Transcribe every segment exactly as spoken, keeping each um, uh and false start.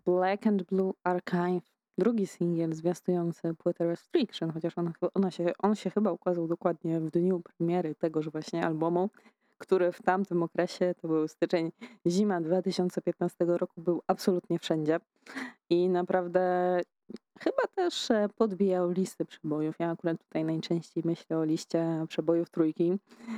Black and Blue Archive, drugi singiel zwiastujący płytę Restriction, chociaż ona, chyba- ona się, on się chyba ukazał dokładnie w dniu premiery tegoż właśnie albumu, który w tamtym okresie, to był styczeń, zima dwa tysiące piętnastego roku, był absolutnie wszędzie i naprawdę chyba też e, podbijał listy przebojów. Ja akurat tutaj najczęściej myślę o liście przebojów trójki,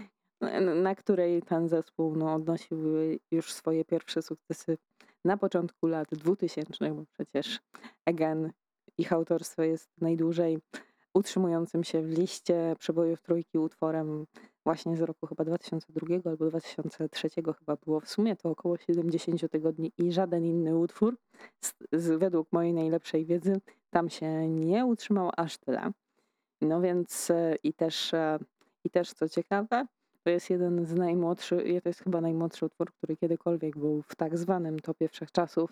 n- na której ten zespół no, odnosił już swoje pierwsze sukcesy na początku lat dwutysięcznych, bo przecież Again, ich autorstwo jest najdłużej utrzymującym się w liście przebojów trójki utworem właśnie z roku chyba dwa tysiące drugiego albo dwa tysiące trzeciego chyba było. W sumie to około siedemdziesiąt tygodni i żaden inny utwór z, z, według mojej najlepszej wiedzy tam się nie utrzymał aż tyle. No więc e, i też, e, i też co ciekawe, to jest jeden z najmłodszych, to jest chyba najmłodszy utwór, który kiedykolwiek był w tak zwanym topie wszechczasów,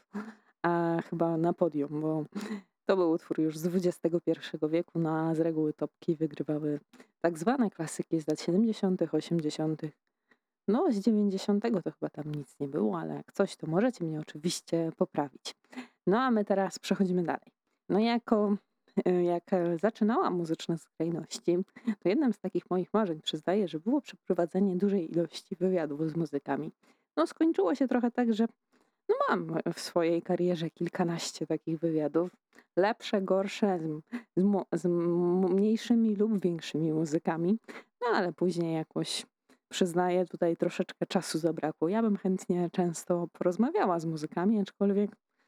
a chyba na podium, bo to był utwór już z dwudziestego pierwszego wieku, no a z reguły topki wygrywały tak zwane klasyki z lat siedemdziesiątych, osiemdziesiątych. No z dziewięćdziesiątego to chyba tam nic nie było, ale jak coś, to możecie mnie oczywiście poprawić. No a my teraz przechodzimy dalej. No jako y, jak e, zaczynałam muzyczne skrajności, to jednym z takich moich marzeń, przyznaję, że było przeprowadzenie dużej ilości wywiadów z muzykami. No skończyło się trochę tak, że no mam w swojej karierze kilkanaście takich wywiadów. Lepsze, gorsze, z, z, mo- z m- mniejszymi lub większymi muzykami. No ale później jakoś przyznaję, tutaj troszeczkę czasu zabrakło. Ja bym chętnie często porozmawiała z muzykami, aczkolwiek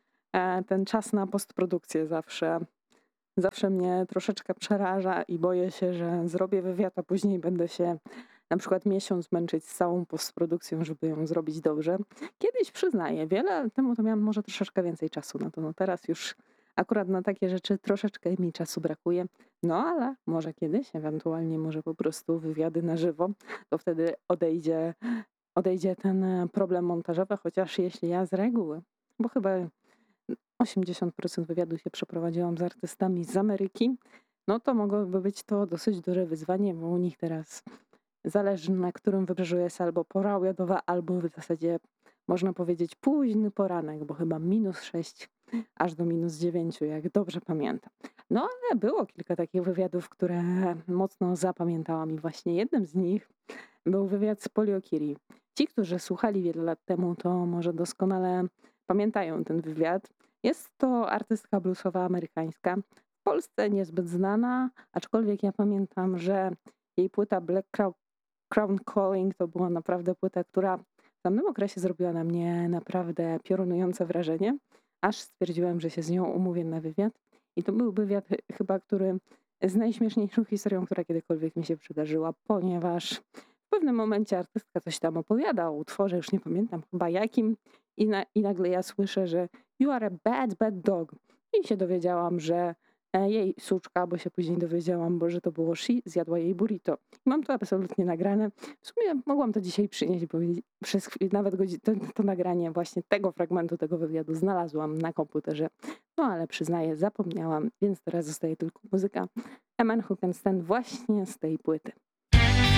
e, ten czas na postprodukcję zawsze, zawsze mnie troszeczkę przeraża i boję się, że zrobię wywiad, a później będę się na przykład miesiąc męczyć z całą postprodukcją, żeby ją zrobić dobrze. Kiedyś przyznaję, wiele lat temu to miałam może troszeczkę więcej czasu na to. No teraz już akurat na takie rzeczy troszeczkę mi czasu brakuje. No ale może kiedyś, ewentualnie może po prostu wywiady na żywo, to wtedy odejdzie, odejdzie ten e, problem montażowy, chociaż jeśli ja z reguły, bo chyba osiemdziesiąt procent wywiadu się przeprowadziłam z artystami z Ameryki, no to mogłoby być to dosyć duże wyzwanie, bo u nich teraz zależy na którym wybrzeżu jest albo pora obiadowa, albo w zasadzie można powiedzieć późny poranek, bo chyba minus sześć aż do minus dziewięć, jak dobrze pamiętam. No ale było kilka takich wywiadów, które mocno zapamiętałam i właśnie jednym z nich był wywiad z Poliokiri. Ci, którzy słuchali wiele lat temu, to może doskonale pamiętają ten wywiad. Jest to artystka bluesowa amerykańska, w Polsce niezbyt znana, aczkolwiek ja pamiętam, że jej płyta Black Crow- Crown Calling to była naprawdę płyta, która w tamtym okresie zrobiła na mnie naprawdę piorunujące wrażenie, aż stwierdziłam, że się z nią umówię na wywiad. I to był wywiad ch- chyba, który z najśmieszniejszą historią, która kiedykolwiek mi się przydarzyła, ponieważ w pewnym momencie artystka coś tam opowiada o utworze, już nie pamiętam chyba jakim, i, na, i nagle ja słyszę, że you are a bad, bad dog. I się dowiedziałam, że e, jej suczka, bo się później dowiedziałam, bo że to było she, zjadła jej burrito. I mam to absolutnie nagrane. W sumie mogłam to dzisiaj przynieść, bo przez chwilę, nawet godzi- to, to nagranie właśnie tego fragmentu tego wywiadu znalazłam na komputerze. No ale przyznaję, zapomniałam, więc teraz zostaje tylko muzyka. A Man Who Can Stand właśnie z tej płyty.